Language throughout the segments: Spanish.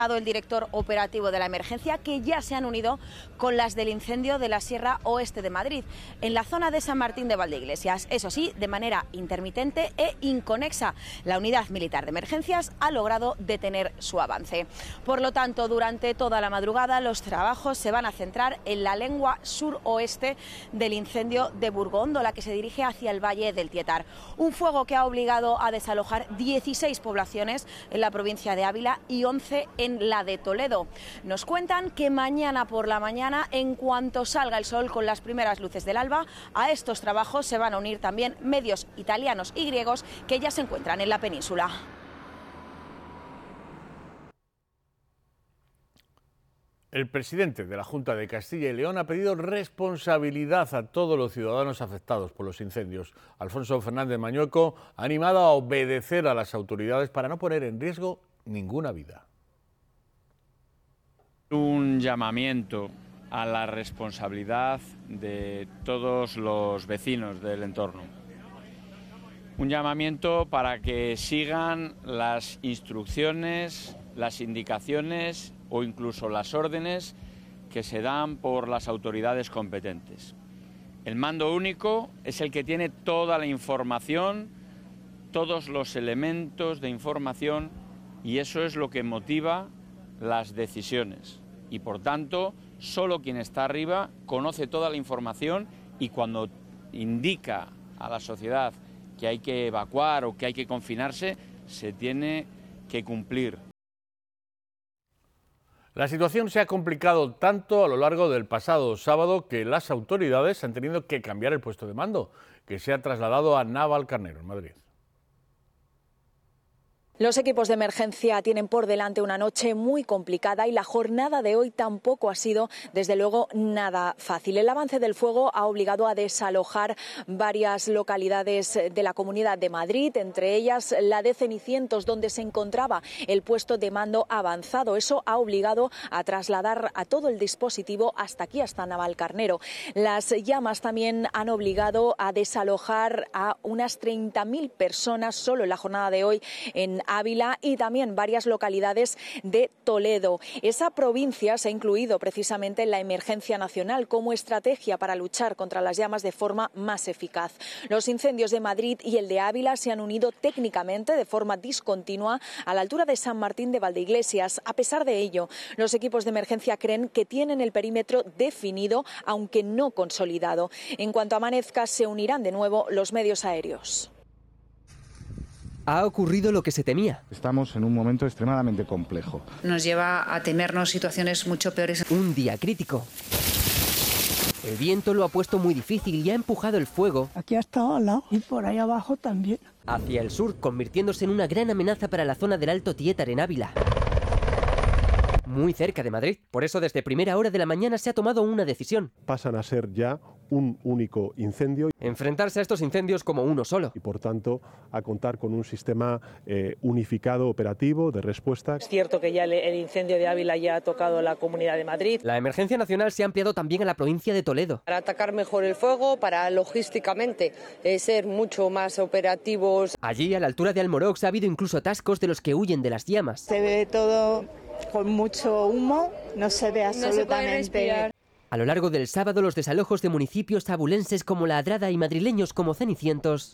El director operativo de la emergencia, que ya se han unido con las del incendio de la Sierra Oeste de Madrid, en la zona de San Martín de Valdeiglesias. Eso sí, de manera intermitente e inconexa. La unidad militar de emergencias ha logrado detener su avance. Por lo tanto, durante toda la madrugada los trabajos se van a centrar en la lengua suroeste del incendio de Burgondo, que se dirige hacia el Valle del Tietar. Un fuego que ha obligado a desalojar 16 poblaciones en la provincia de Ávila y 11 en la de Toledo. Nos cuentan que mañana por la mañana, en cuanto salga el sol con las primeras luces del alba, a estos trabajos se van a unir también medios italianos y griegos que ya se encuentran en la península. El presidente de la Junta de Castilla y León ha pedido responsabilidad a todos los ciudadanos afectados por los incendios. Alfonso Fernández Mañueco ha animado a obedecer a las autoridades para no poner en riesgo ninguna vida. Un llamamiento a la responsabilidad de todos los vecinos del entorno. Un llamamiento para que sigan las instrucciones, las indicaciones o incluso las órdenes que se dan por las autoridades competentes. El mando único es el que tiene toda la información, todos los elementos de información, y eso es lo que motiva las decisiones. Y por tanto, solo quien está arriba conoce toda la información, y cuando indica a la sociedad que hay que evacuar o que hay que confinarse, se tiene que cumplir. La situación se ha complicado tanto a lo largo del pasado sábado que las autoridades han tenido que cambiar el puesto de mando, que se ha trasladado a Navalcarnero, en Madrid. Los equipos de emergencia tienen por delante una noche muy complicada y la jornada de hoy tampoco ha sido, desde luego, nada fácil. El avance del fuego ha obligado a desalojar varias localidades de la Comunidad de Madrid, entre ellas la de Cenicientos, donde se encontraba el puesto de mando avanzado. Eso ha obligado a trasladar a todo el dispositivo hasta aquí, hasta Navalcarnero. Las llamas también han obligado a desalojar a unas 30.000 personas solo en la jornada de hoy en Ávila y también varias localidades de Toledo. Esa provincia se ha incluido precisamente en la emergencia nacional como estrategia para luchar contra las llamas de forma más eficaz. Los incendios de Madrid y el de Ávila se han unido técnicamente de forma discontinua a la altura de San Martín de Valdeiglesias. A pesar de ello, los equipos de emergencia creen que tienen el perímetro definido, aunque no consolidado. En cuanto amanezca, se unirán de nuevo los medios aéreos. Ha ocurrido lo que se temía. Estamos en un momento extremadamente complejo. Nos lleva a temernos situaciones mucho peores. Un día crítico. El viento lo ha puesto muy difícil y ha empujado el fuego. Aquí ha estado al lado y por ahí abajo también. Hacia el sur, convirtiéndose en una gran amenaza para la zona del Alto Tietar en Ávila. Muy cerca de Madrid. Por eso desde primera hora de la mañana se ha tomado una decisión. Pasan a ser ya un único incendio. Enfrentarse a estos incendios como uno solo. Y por tanto a contar con un sistema unificado operativo de respuesta. Es cierto que ya el incendio de Ávila ya ha tocado la Comunidad de Madrid. La emergencia nacional se ha ampliado también a la provincia de Toledo. Para atacar mejor el fuego, para logísticamente ser mucho más operativos. Allí, a la altura de Almorox, ha habido incluso atascos de los que huyen de las llamas. Se ve todo con mucho humo, no se ve absolutamente. A lo largo del sábado, los desalojos de municipios abulenses como La Adrada y madrileños como Cenicientos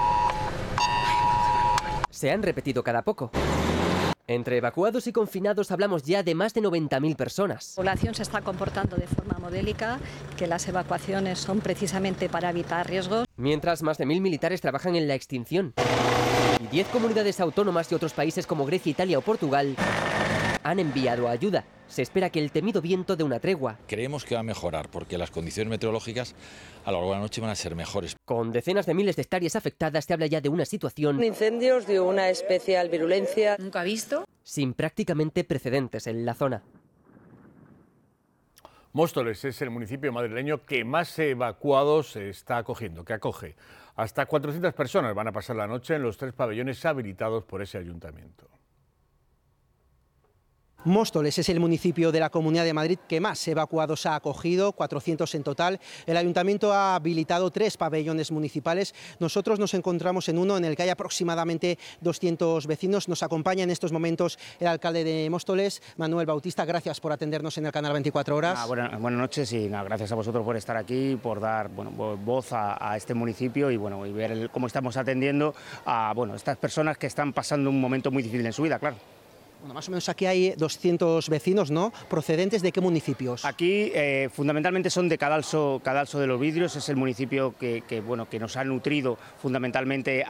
se han repetido cada poco. Entre evacuados y confinados hablamos ya de más de 90.000 personas. La población se está comportando de forma modélica, que las evacuaciones son precisamente para evitar riesgos. Mientras más de 1.000 militares trabajan en la extinción. Y 10 comunidades autónomas y otros países como Grecia, Italia o Portugal han enviado ayuda. Se espera que el temido viento dé una tregua. Creemos que va a mejorar porque las condiciones meteorológicas a lo largo de la noche van a ser mejores. Con decenas de miles de hectáreas afectadas, se habla ya de una situación... Incendios de una especial virulencia. ¿Nunca visto? Sin prácticamente precedentes en la zona. Móstoles es el municipio madrileño que más evacuados está acogiendo, que acoge. Hasta 400 personas van a pasar la noche en los 3 pabellones habilitados por ese ayuntamiento. Móstoles es el municipio de la Comunidad de Madrid que más evacuados ha acogido, 400 en total. El Ayuntamiento ha habilitado 3 pabellones municipales. Nosotros nos encontramos en uno en el que hay aproximadamente 200 vecinos. Nos acompaña en estos momentos el alcalde de Móstoles, Manuel Bautista. Gracias por atendernos en el canal 24 Horas. Buenas noches y gracias a vosotros por estar aquí, por dar voz a este municipio y ver cómo estamos atendiendo a estas personas que están pasando un momento muy difícil en su vida, claro. Bueno, más o menos aquí hay 200 vecinos, ¿no? ¿Procedentes de qué municipios? Aquí fundamentalmente son de Cadalso de los Vidrios, es el municipio que nos ha nutrido fundamentalmente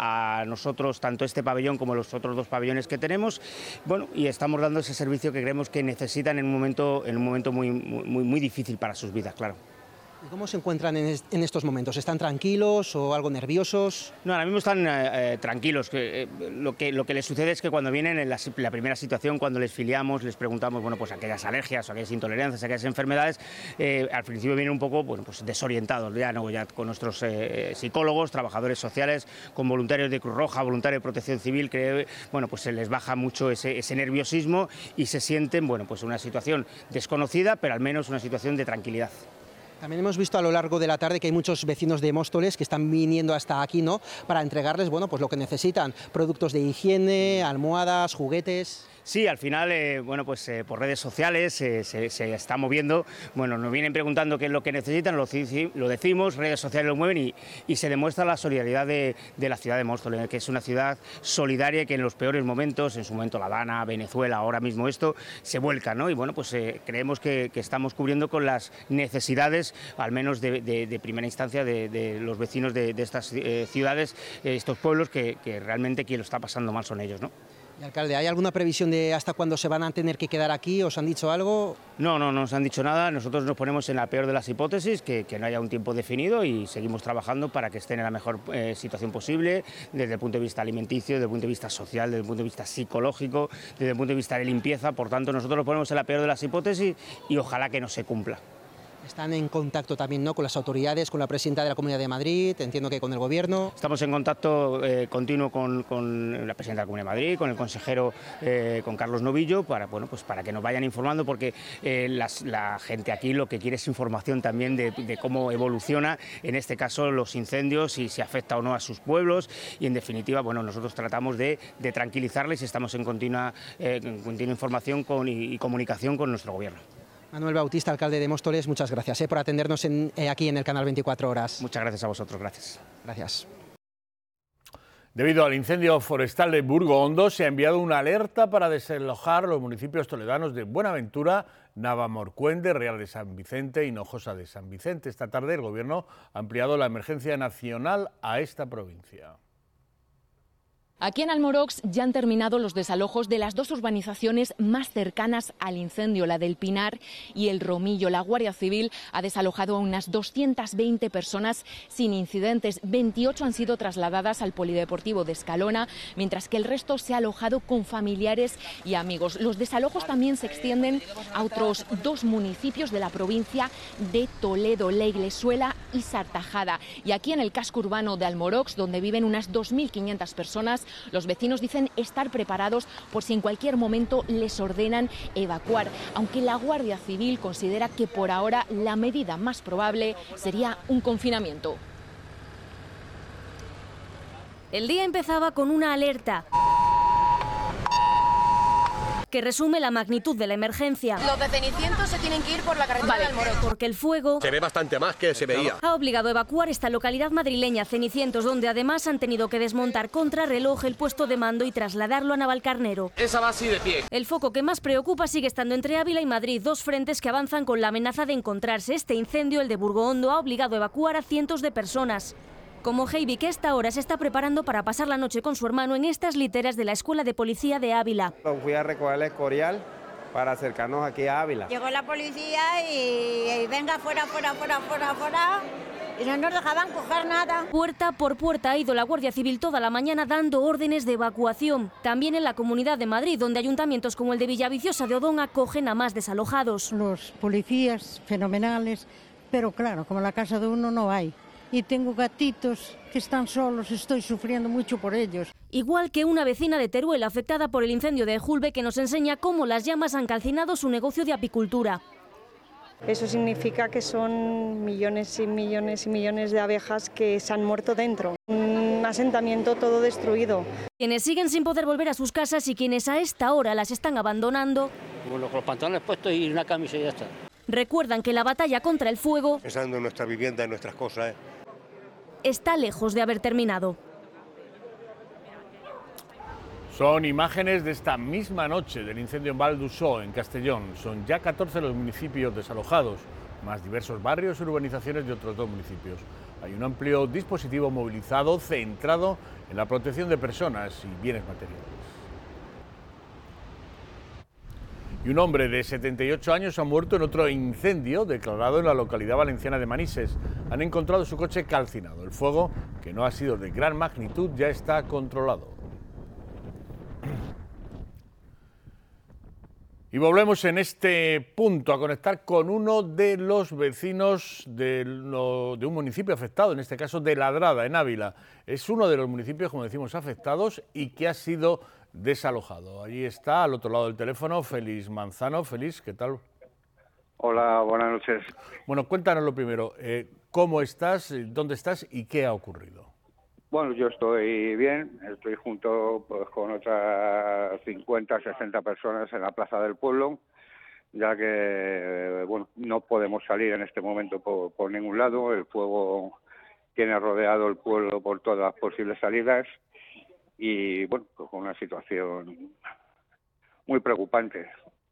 a nosotros, tanto este pabellón como los otros 2 pabellones que tenemos, y estamos dando ese servicio que creemos que necesitan en un momento muy difícil para sus vidas, claro. ¿Y cómo se encuentran en estos momentos? ¿Están tranquilos o algo nerviosos? No, ahora mismo están tranquilos. Lo que les sucede es que cuando vienen en la primera situación, cuando les filiamos, les preguntamos aquellas alergias o aquellas intolerancias, aquellas enfermedades, al principio vienen un poco desorientados, ya con nuestros psicólogos, trabajadores sociales, con voluntarios de Cruz Roja, voluntarios de Protección Civil, que se les baja mucho ese nerviosismo y se sienten una situación desconocida, pero al menos una situación de tranquilidad. También hemos visto a lo largo de la tarde que hay muchos vecinos de Móstoles que están viniendo hasta aquí, ¿no?, para entregarles lo que necesitan, productos de higiene, almohadas, juguetes. Sí, al final, por redes sociales se está moviendo, nos vienen preguntando qué es lo que necesitan, lo decimos, redes sociales lo mueven y se demuestra la solidaridad de la ciudad de Móstoles, que es una ciudad solidaria que en los peores momentos, en su momento La Habana, Venezuela, ahora mismo esto, se vuelca, ¿no? Y creemos que estamos cubriendo con las necesidades, al menos de primera instancia, de los vecinos de estas ciudades, estos pueblos que realmente quien lo está pasando mal son ellos, ¿no? Y, alcalde, ¿hay alguna previsión de hasta cuándo se van a tener que quedar aquí? ¿Os han dicho algo? No nos han dicho nada. Nosotros nos ponemos en la peor de las hipótesis, que no haya un tiempo definido, y seguimos trabajando para que estén en la mejor situación posible, desde el punto de vista alimenticio, desde el punto de vista social, desde el punto de vista psicológico, desde el punto de vista de limpieza. Por tanto, nosotros nos ponemos en la peor de las hipótesis y ojalá que no se cumpla. Están en contacto también, ¿no?, con las autoridades, con la presidenta de la Comunidad de Madrid, entiendo que con el Gobierno. Estamos en contacto continuo con la presidenta de la Comunidad de Madrid, con el consejero, con Carlos Novillo, para que nos vayan informando, porque la gente aquí lo que quiere es información también de cómo evoluciona, en este caso, los incendios, y si afecta o no a sus pueblos, y en definitiva, nosotros tratamos de tranquilizarles y estamos en continua información y comunicación con nuestro Gobierno. Manuel Bautista, alcalde de Móstoles, muchas gracias por atendernos aquí en el canal 24 Horas. Muchas gracias a vosotros, gracias. Gracias. Debido al incendio forestal de Burgo Hondo, se ha enviado una alerta para desalojar los municipios toledanos de Buenaventura, Navalmorcuende, Real de San Vicente y Hinojosa de San Vicente. Esta tarde el Gobierno ha ampliado la emergencia nacional a esta provincia. Aquí en Almorox ya han terminado los desalojos de las 2 urbanizaciones más cercanas al incendio, la del Pinar y el Romillo. La Guardia Civil ha desalojado a unas 220 personas sin incidentes. 28 han sido trasladadas al Polideportivo de Escalona, mientras que el resto se ha alojado con familiares y amigos. Los desalojos también se extienden a otros 2 municipios de la provincia de Toledo, La Iglesuela y Sartajada. Y aquí en el casco urbano de Almorox, donde viven unas 2.500 personas, los vecinos dicen estar preparados por si en cualquier momento les ordenan evacuar, aunque la Guardia Civil considera que por ahora la medida más probable sería un confinamiento. El día empezaba con una alerta que resume la magnitud de la emergencia. Los de Cenicientos se tienen que ir por la carretera de Almorox. Porque el fuego se ve bastante más que se veía. Ha obligado a evacuar esta localidad madrileña, Cenicientos, donde además han tenido que desmontar contrarreloj el puesto de mando y trasladarlo a Navalcarnero. Esa va así de pie. El foco que más preocupa sigue estando entre Ávila y Madrid, 2 frentes que avanzan con la amenaza de encontrarse. Este incendio, el de Burgo Hondo, ha obligado a evacuar a cientos de personas. Como Heiby, que a esta hora se está preparando para pasar la noche con su hermano en estas literas de la Escuela de Policía de Ávila. Fui a recoger el Escorial para acercarnos aquí a Ávila. Llegó la policía y venga, fuera, y no nos dejaban coger nada. Puerta por puerta ha ido la Guardia Civil toda la mañana dando órdenes de evacuación. También en la Comunidad de Madrid, donde ayuntamientos como el de Villaviciosa de Odón acogen a más desalojados. Los policías fenomenales, pero claro, como en la casa de uno no hay. Y tengo gatitos que están solos, estoy sufriendo mucho por ellos. Igual que una vecina de Teruel afectada por el incendio de Ejulbe, que nos enseña cómo las llamas han calcinado su negocio de apicultura. Eso significa que son millones y millones y millones de abejas que se han muerto dentro. Un asentamiento todo destruido. Quienes siguen sin poder volver a sus casas y quienes a esta hora las están abandonando. Bueno, con los pantalones puestos y una camisa y ya está. Recuerdan que la batalla contra el fuego, pensando en nuestra vivienda, en nuestras cosas, está lejos de haber terminado. Son imágenes de esta misma noche del incendio en Val d'Uixó, en Castellón. Son ya 14 los municipios desalojados, más diversos barrios y urbanizaciones de otros 2 municipios. Hay un amplio dispositivo movilizado centrado en la protección de personas y bienes materiales. Y un hombre de 78 años ha muerto en otro incendio declarado en la localidad valenciana de Manises. Han encontrado su coche calcinado. El fuego, que no ha sido de gran magnitud, ya está controlado. Y volvemos en este punto a conectar con uno de los vecinos de un municipio afectado, en este caso de Ladrada, en Ávila. Es uno de los municipios, como decimos, afectados y que ha sido desalojado. Allí está, al otro lado del teléfono, Félix Manzano. Félix, ¿qué tal? Hola, buenas noches. Bueno, cuéntanos lo primero. ¿Cómo estás, dónde estás y qué ha ocurrido? Bueno, yo estoy bien, estoy junto con otras 50, 60 personas en la Plaza del Pueblo, ya que bueno, no podemos salir en este momento por ningún lado. El fuego tiene rodeado el pueblo por todas las posibles salidas y bueno, pues con una situación muy preocupante.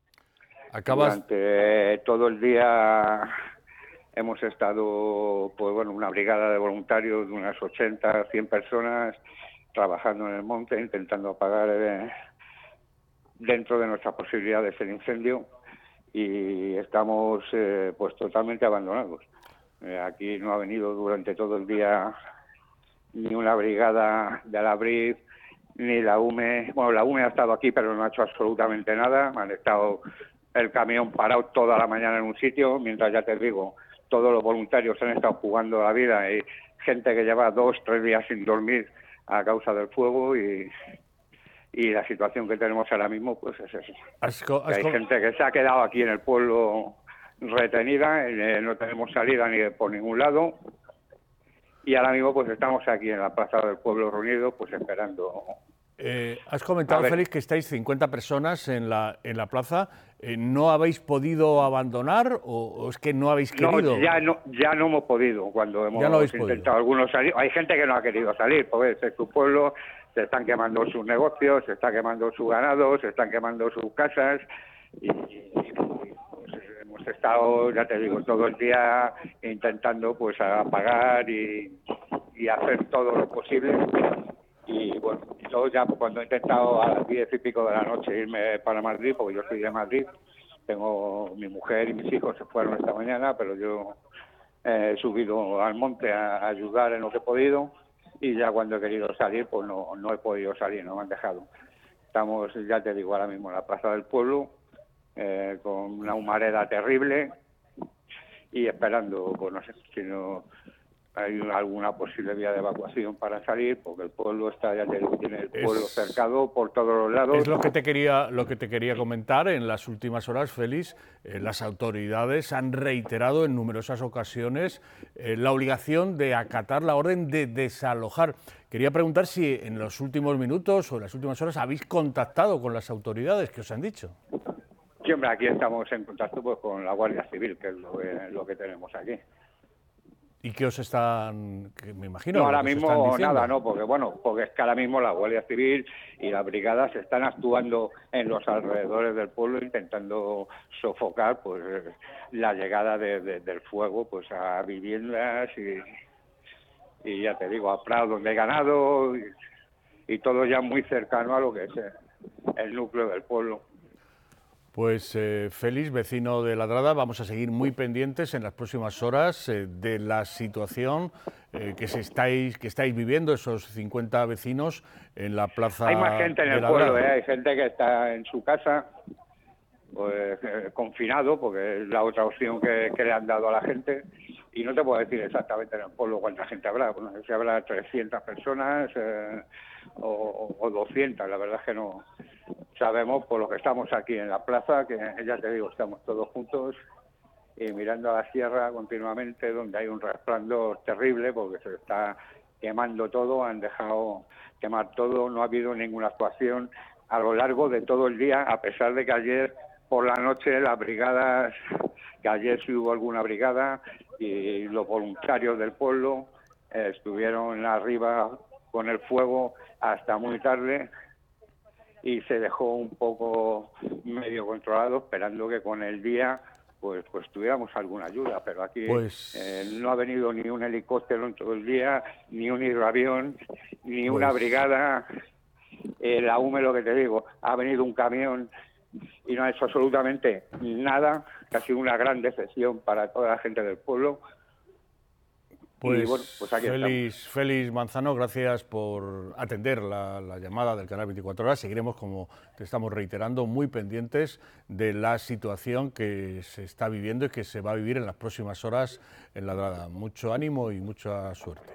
Durante todo el día hemos estado, pues bueno, una brigada de voluntarios de unas 80, 100 personas trabajando en el monte, intentando apagar dentro de nuestras posibilidades el incendio, y estamos pues totalmente abandonados. Aquí no ha venido durante todo el día ni una brigada de Alabrif, ni la UME. Bueno, la UME ha estado aquí, pero no ha hecho absolutamente nada. Han estado el camión parado toda la mañana en un sitio, mientras, ya te digo, todos los voluntarios han estado jugando la vida, y gente que lleva 2, 3 días sin dormir a causa del fuego, y la situación que tenemos ahora mismo pues es eso. Hay gente que se ha quedado aquí en el pueblo retenida, no tenemos salida ni por ningún lado, y ahora mismo pues estamos aquí en la Plaza del Pueblo reunidos, pues esperando. Has comentado, Félix, que estáis 50 personas en la plaza. ¿No habéis podido abandonar o es que no habéis querido? No, ya no hemos podido. Cuando hemos intentado algunos salir, hay gente que no ha querido salir, porque es su pueblo, se están quemando sus negocios, se está quemando su ganado, se están quemando sus casas, y pues, hemos estado, ya te digo, todo el día intentando pues apagar y hacer todo lo posible. Y bueno, yo ya cuando he intentado a las 10 y pico de la noche irme para Madrid, porque yo soy de Madrid, tengo mi mujer y mis hijos se fueron esta mañana, pero yo he subido al monte a ayudar en lo que he podido, y ya cuando he querido salir, pues no he podido salir, no me han dejado. Estamos, ya te digo, ahora mismo en la Plaza del Pueblo, con una humareda terrible, y esperando, pues no sé, si no hay alguna posible vía de evacuación para salir, porque el pueblo está, ya te digo, tiene el pueblo cercado por todos los lados. Es lo que te quería comentar. En las últimas horas, Félix, las autoridades han reiterado en numerosas ocasiones la obligación de acatar la orden de desalojar. Quería preguntar si en los últimos minutos o en las últimas horas habéis contactado con las autoridades. ¿Qué os han dicho? Siempre aquí estamos en contacto pues con la Guardia Civil, que es lo que tenemos aquí. ¿Y qué os están, me imagino? No, ahora mismo nada, no, porque es que ahora mismo la Guardia Civil y las brigadas están actuando en los alrededores del pueblo, intentando sofocar pues la llegada del fuego pues a viviendas y ya te digo, a prados donde hay ganado, y todo ya muy cercano a lo que es el núcleo del pueblo. Pues Félix, vecino de Ladrada, vamos a seguir muy pendientes en las próximas horas de la situación que estáis viviendo, esos 50 vecinos en la plaza. Hay más gente en el pueblo, hay gente que está en su casa, pues confinado, porque es la otra opción que le han dado a la gente, y no te puedo decir exactamente en el pueblo cuánta gente habrá. Bueno, si habrá 300 personas o 200, la verdad es que no sabemos, por lo que estamos aquí en la plaza, que ya te digo, estamos todos juntos y mirando a la sierra continuamente, donde hay un resplandor terrible porque se está quemando todo, han dejado quemar todo, no ha habido ninguna actuación a lo largo de todo el día, a pesar de que ayer por la noche las brigadas, que ayer sí hubo alguna brigada, y los voluntarios del pueblo estuvieron arriba con el fuego hasta muy tarde y se dejó un poco medio controlado, esperando que con el día pues tuviéramos alguna ayuda, pero aquí no ha venido ni un helicóptero en todo el día, ni un hidroavión, ni una brigada. La UME, lo que te digo, ha venido un camión y no ha hecho absolutamente nada, que ha sido una gran decepción para toda la gente del pueblo. Pues, y bueno, pues aquí Félix Manzano, gracias por atender la llamada del canal 24 Horas. Seguiremos, como te estamos reiterando, muy pendientes de la situación que se está viviendo y que se va a vivir en las próximas horas en Ladrada. Mucho ánimo y mucha suerte.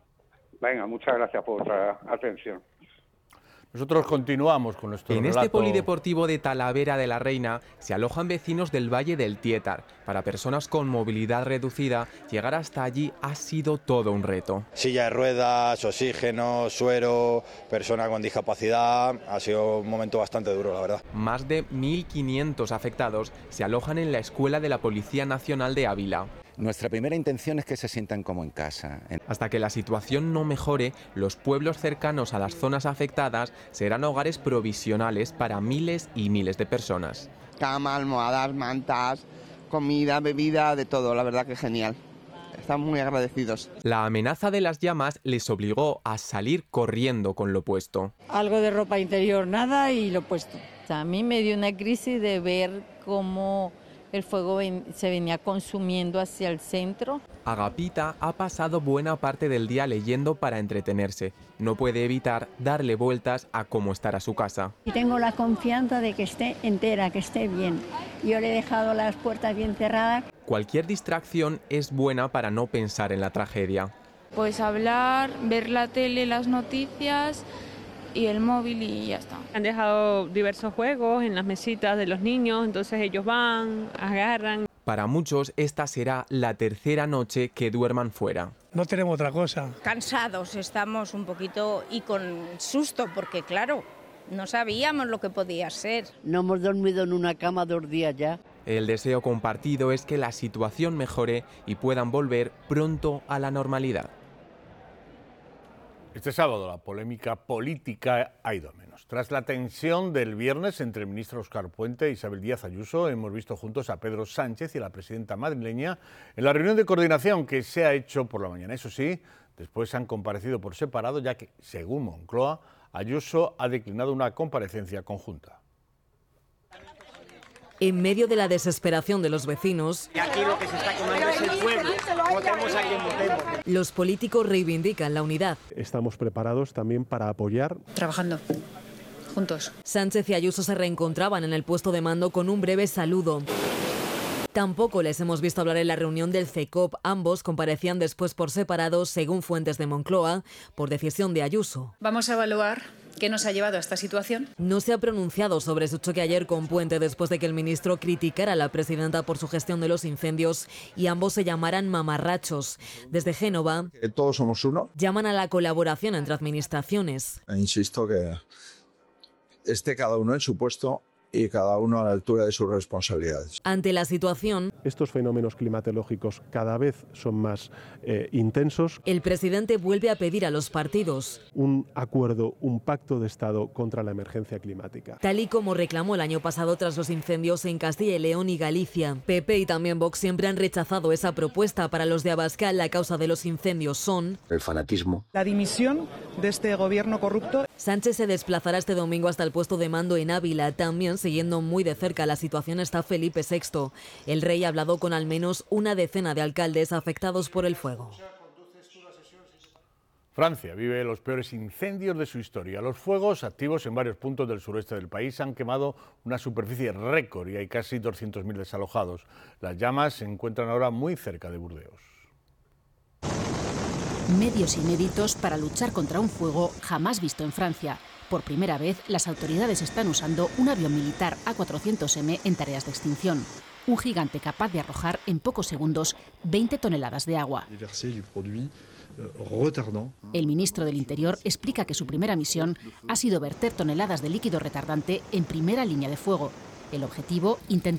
Venga, muchas gracias por vuestra atención. Nosotros continuamos con nuestro relato. En este polideportivo de Talavera de la Reina se alojan vecinos del Valle del Tietar. Para personas con movilidad reducida, llegar hasta allí ha sido todo un reto. Silla de ruedas, oxígeno, suero, persona con discapacidad, ha sido un momento bastante duro, la verdad. Más de 1.500 afectados se alojan en la Escuela de la Policía Nacional de Ávila. Nuestra primera intención es que se sientan como en casa. Hasta que la situación no mejore, los pueblos cercanos a las zonas afectadas serán hogares provisionales para miles y miles de personas. Cama, almohadas, mantas, comida, bebida, de todo, la verdad que genial. Estamos muy agradecidos. La amenaza de las llamas les obligó a salir corriendo con lo puesto. Algo de ropa interior, nada, y lo puesto. A mí me dio una crisis de ver cómo el fuego se venía consumiendo hacia el centro. Agapita ha pasado buena parte del día leyendo para entretenerse. No puede evitar darle vueltas a cómo estará su casa. Y tengo la confianza de que esté entera, que esté bien. Yo le he dejado las puertas bien cerradas. Cualquier distracción es buena para no pensar en la tragedia. Pues hablar, ver la tele, las noticias y el móvil y ya está. Han dejado diversos juegos en las mesitas de los niños, entonces ellos van, agarran. Para muchos esta será la tercera noche que duerman fuera. No tenemos otra cosa. Cansados estamos un poquito y con susto porque claro, no sabíamos lo que podía ser. No hemos dormido en una cama 2 días ya. El deseo compartido es que la situación mejore y puedan volver pronto a la normalidad. Este sábado la polémica política ha ido a menos. Tras la tensión del viernes entre el ministro Óscar Puente e Isabel Díaz Ayuso, hemos visto juntos a Pedro Sánchez y a la presidenta madrileña en la reunión de coordinación que se ha hecho por la mañana. Eso sí, después han comparecido por separado, ya que, según Moncloa, Ayuso ha declinado una comparecencia conjunta. En medio de la desesperación de los vecinos, y aquí lo que se está quemando es el pueblo. Votemos a quien votemos. Los políticos reivindican la unidad. Estamos preparados también para apoyar. Trabajando juntos. Sánchez y Ayuso se reencontraban en el puesto de mando con un breve saludo. Tampoco les hemos visto hablar en la reunión del CECOP. Ambos comparecían después por separado, según fuentes de Moncloa, por decisión de Ayuso. Vamos a evaluar qué nos ha llevado a esta situación. No se ha pronunciado sobre su choque ayer con Puente después de que el ministro criticara a la presidenta por su gestión de los incendios y ambos se llamaran mamarrachos. Desde Génova, todos somos uno. Llaman a la colaboración entre administraciones. Insisto que esté cada uno en su puesto y cada uno a la altura de sus responsabilidades. Ante la situación, estos fenómenos climatológicos cada vez son más intensos. El presidente vuelve a pedir a los partidos un acuerdo, un pacto de Estado contra la emergencia climática. Tal y como reclamó el año pasado tras los incendios en Castilla y León y Galicia. PP y también Vox siempre han rechazado esa propuesta. Para los de Abascal, la causa de los incendios son el fanatismo, la dimisión de este gobierno corrupto. Sánchez se desplazará este domingo hasta el puesto de mando en Ávila. También siguiendo muy de cerca la situación está Felipe VI. El rey ha hablado con al menos una decena de alcaldes afectados por el fuego. Francia vive los peores incendios de su historia. Los fuegos, activos en varios puntos del sureste del país, han quemado una superficie récord y hay casi 200.000 desalojados. Las llamas se encuentran ahora muy cerca de Burdeos. Medios inéditos para luchar contra un fuego jamás visto en Francia. Por primera vez, las autoridades están usando un avión militar A400M en tareas de extinción. Un gigante capaz de arrojar en pocos segundos 20 toneladas de agua. El ministro del Interior explica que su primera misión ha sido verter toneladas de líquido retardante en primera línea de fuego. El objetivo, intentar